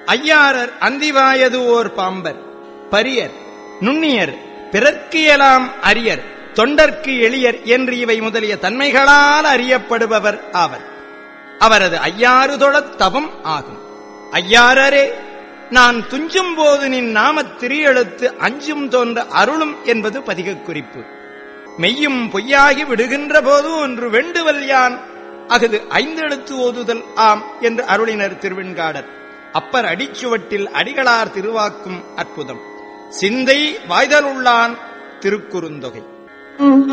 ஐயாரர் அந்திவாயது ஓர் பாம்பர், barrier, நுண்ணியர், பிறர்க்கு எலாம் arrear, தொண்டர்க்கு எளியர் என்று இவை முதலிய தன்மைகளால் அறியப்படுபவர் ஆவர். அவரது ஐயாறு தொழத் தவம் ஆகும். ஐயாரரே, நான் துஞ்சும் போது நின் நாமத் திரியெழுத்து அஞ்சும் தோன்ற அருளும் என்பது பதிகக் குறிப்பு. மெய்யும் பொய்யாகி விடுகின்ற போது ஒன்று வெண்டுவல் யான் அஃது 5 எழுத்து ஓதுதல் ஆம் என்று அருளினர் திருவெண்காடர். அப்பர் அடிச்சுவட்டில் அடிகளார் திருவாக்கும் அற்புதம். சிந்தை வாய்தலுள்ளான் திருக்குறுந்தொகை.